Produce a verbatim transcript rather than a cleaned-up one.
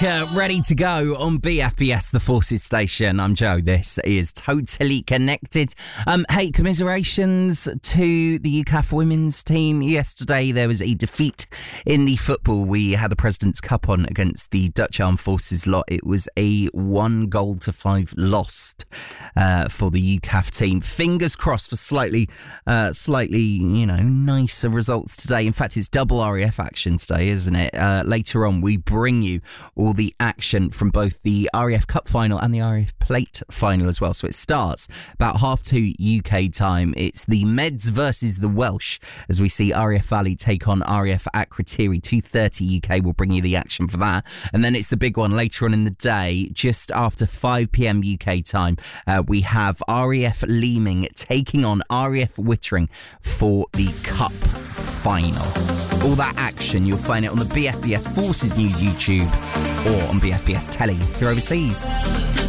Uh, ready to go on B F B S, the Forces Station. I'm Joe. This is Totally Connected. Um, hey, commiserations to the U C A F women's team. Yesterday there was a defeat in the football. We had the President's Cup on against the Dutch Armed Forces lot. It was a one goal to five loss uh, for the U C A F team. Fingers crossed for slightly, uh, slightly, you know, nicer results today. In fact, it's double R A F action today, isn't it? Uh, later on, we bring you all the action from both the R A F Cup final and the R A F Plate final as well. So it starts about half two U K time. It's the Meds versus the Welsh as we see R A F Valley take on R A F Akrotiri. two thirty U K will bring you the action for that. And then it's the big one later on in the day, just after five p.m. U K time. Uh, we have R A F Leeming taking on R A F Wittering for the Cup final. All that action, you'll find it on the B F B S Forces News YouTube or on B F B S Telly if you're overseas.